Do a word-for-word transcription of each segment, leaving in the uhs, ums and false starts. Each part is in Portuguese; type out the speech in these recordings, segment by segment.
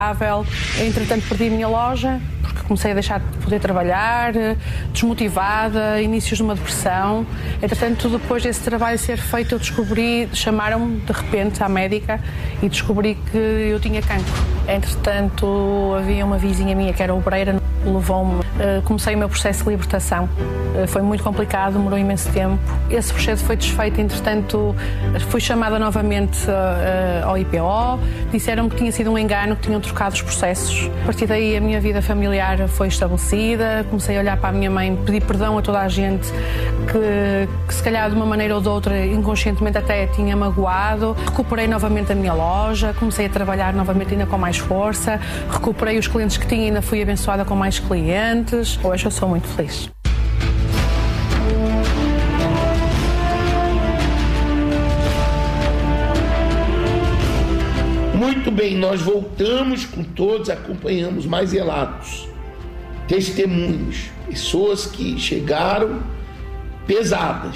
Entretanto, perdi a minha loja porque comecei a deixar de poder trabalhar, desmotivada, inícios de uma depressão. Entretanto, depois desse trabalho ser feito, eu descobri, chamaram-me de repente à médica e descobri que eu tinha cancro. Entretanto, havia uma vizinha minha que era obreira, levou-me, comecei o meu processo de libertação. Foi muito complicado, demorou imenso tempo. Esse processo foi desfeito, entretanto, fui chamada novamente ao I P O, disseram-me que tinha sido um engano, que tinham trocado os processos. A partir daí a minha vida familiar foi estabelecida, comecei a olhar para a minha mãe, pedir perdão a toda a gente que, que se calhar de uma maneira ou de outra, inconscientemente até tinha magoado. Recuperei novamente a minha loja, comecei a trabalhar novamente ainda com mais força, recuperei os clientes que tinha e ainda fui abençoada com mais clientes. Hoje eu sou muito feliz. Muito bem, nós voltamos com todos, acompanhamos mais relatos, testemunhos, pessoas que chegaram pesadas,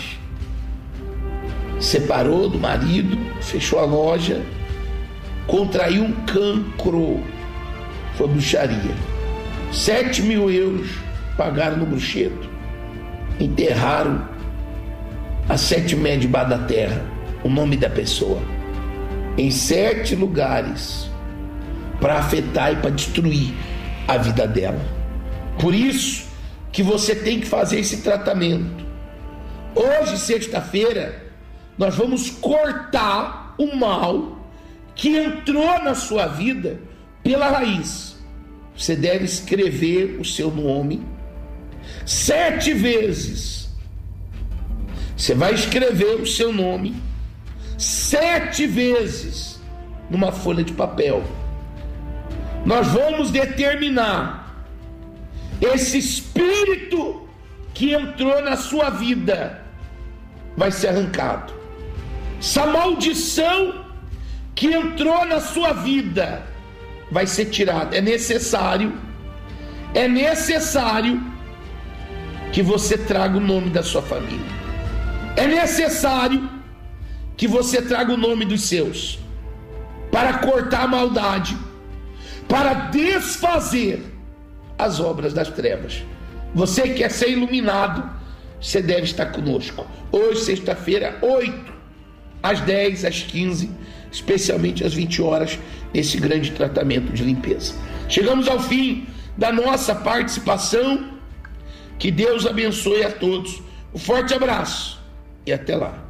separou do marido, fechou a loja, contraiu um cancro, foi bruxaria, sete mil euros pagaram no bruxedo, enterraram a sete metros debaixo da terra, o nome da pessoa, em sete lugares, para afetar e para destruir a vida dela. Por isso que você tem que fazer esse tratamento. Hoje, sexta-feira, nós vamos cortar o mal que entrou na sua vida pela raiz. Você deve escrever o seu nome sete vezes. Você vai escrever o seu nome sete vezes numa folha de papel. Nós vamos determinar esse espírito que entrou na sua vida vai ser arrancado. Essa maldição que entrou na sua vida vai ser tirada. É necessário, é necessário que você traga o nome da sua família. É necessário que você traga o nome dos seus, para cortar a maldade, para desfazer as obras das trevas. Você que quer ser iluminado, você deve estar conosco. Hoje, sexta-feira, oito, às dez, às quinze, especialmente às vinte horas, nesse grande tratamento de limpeza. Chegamos ao fim da nossa participação. Que Deus abençoe a todos. Um forte abraço e até lá.